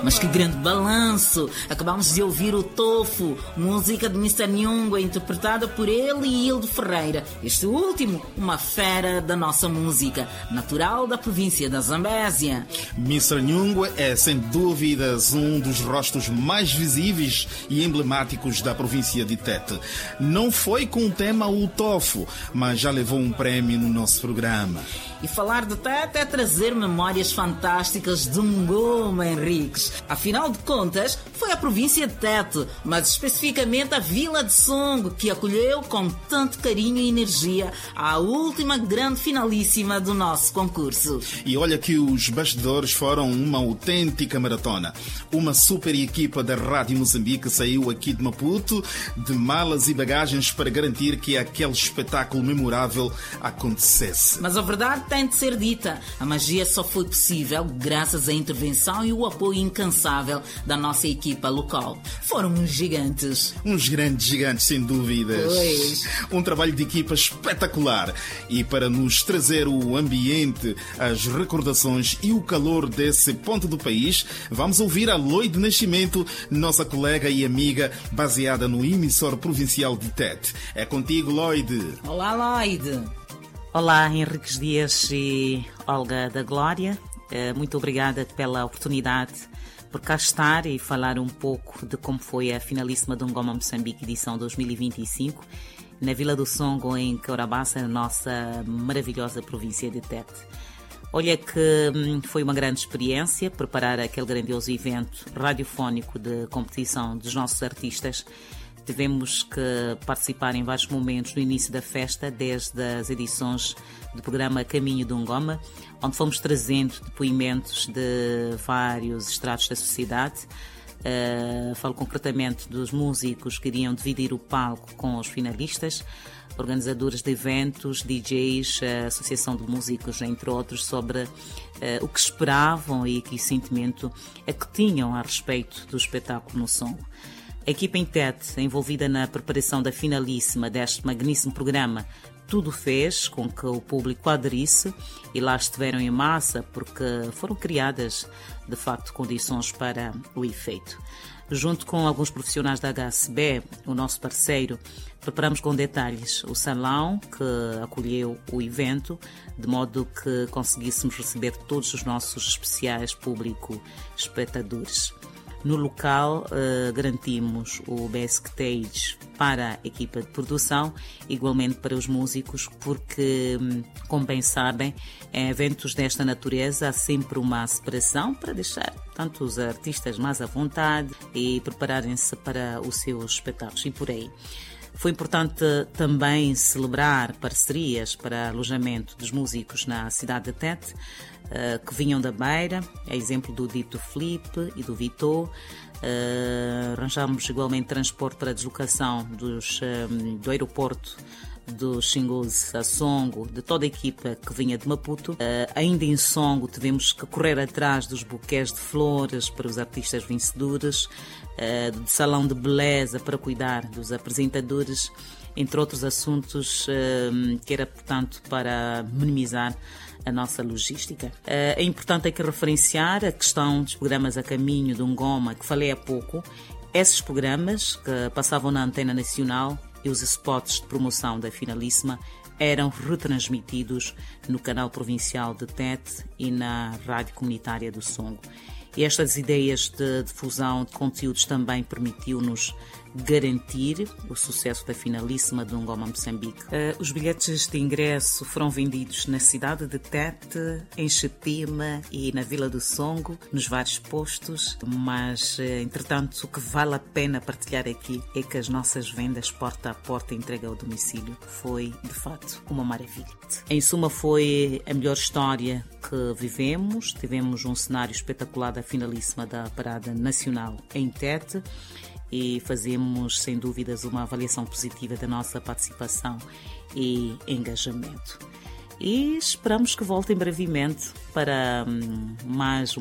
Mas que grande balanço! Acabamos de ouvir o Tofu, música de Mr. Nyungwe, interpretada por ele e Hildo Ferreira. Este último, uma fera da nossa música, natural da província da Zambésia. Mr. Nyungwe é, sem dúvidas, um dos rostos mais visíveis e emblemáticos da província de Tete. Não foi com o tema o Tofu, mas já levou um prémio no nosso programa. E falar de Tete é trazer memórias fantásticas de Ngoma, Henriques. Afinal de contas, foi a província de Tete, mas especificamente a Vila de Songo, que acolheu com tanto carinho e energia a última grande finalíssima do nosso concurso. E olha que os bastidores foram uma autêntica maratona. Uma super equipa da Rádio Moçambique saiu aqui de Maputo de malas e bagagens para garantir que aquele espetáculo memorável acontecesse. Mas a verdade tem de ser dita. A magia só foi possível graças à intervenção e o apoio incansável da nossa equipa local. Foram uns gigantes. Uns grandes gigantes, sem dúvidas. Pois. Um trabalho de equipa espetacular. E para nos trazer o ambiente, as recordações e o calor desse ponto do país, vamos ouvir a Lloyd Nascimento, nossa colega e amiga, baseada no emissor provincial de Tete. É contigo, Lloyd. Olá, Lloyd. Olá, Henriques Dias e Olga da Glória. Muito obrigada pela oportunidade por cá estar e falar um pouco de como foi a finalíssima do Ngoma Moçambique edição 2025 na Vila do Songo, em Caurabaça, na nossa maravilhosa província de Tete. Olha que foi uma grande experiência preparar aquele grandioso evento radiofónico de competição dos nossos artistas. Tivemos que participar em vários momentos no início da festa, desde as edições do programa Caminho do Ngoma, onde fomos trazendo depoimentos de vários estratos da sociedade. Falo concretamente dos músicos que iriam dividir o palco com os finalistas, organizadores de eventos, DJs, a Associação de Músicos, entre outros, sobre o que esperavam e que sentimento é que tinham a respeito do espetáculo no som. A equipa em Tete, envolvida na preparação da finalíssima deste magnífico programa, tudo fez com que o público aderisse e lá estiveram em massa porque foram criadas, de facto, condições para o efeito. Junto com alguns profissionais da HSB, o nosso parceiro, preparamos com detalhes o salão que acolheu o evento, de modo que conseguíssemos receber todos os nossos especiais público espectadores. No local, garantimos o backstage para a equipa de produção, igualmente para os músicos, porque, como bem sabem, em eventos desta natureza há sempre uma separação para deixar tanto os artistas mais à vontade e prepararem-se para os seus espetáculos e por aí. Foi importante também celebrar parcerias para alojamento dos músicos na cidade de Tete, que vinham da Beira, a exemplo do Dito Felipe e do Vitor. Arranjamos igualmente transporte para a deslocação do aeroporto do Xingoze a Songo, de toda a equipa que vinha de Maputo. Ainda em Songo tivemos que correr atrás dos buquês de flores para os artistas vencedores, de salão de beleza para cuidar dos apresentadores, entre outros assuntos que era, portanto, para minimizar a nossa logística. É importante aqui referenciar a questão dos programas a caminho do Ngoma, que falei há pouco. Esses programas que passavam na antena nacional e os spots de promoção da finalíssima eram retransmitidos no canal provincial de Tete e na rádio comunitária do Songo. E estas ideias de difusão de conteúdos também permitiu-nos garantir o sucesso da finalíssima do Ngoma Moçambique. Os bilhetes de ingresso foram vendidos na cidade de Tete, em Xetima e na Vila do Songo, nos vários postos, mas, entretanto, o que vale a pena partilhar aqui é que as nossas vendas porta a porta, entrega ao domicílio, foi, de facto, uma maravilha. Em suma, foi a melhor história que vivemos. Tivemos um cenário espetacular da finalíssima da Parada Nacional em Tete, e fazemos, sem dúvidas, uma avaliação positiva da nossa participação e engajamento. E esperamos que voltem brevemente para mais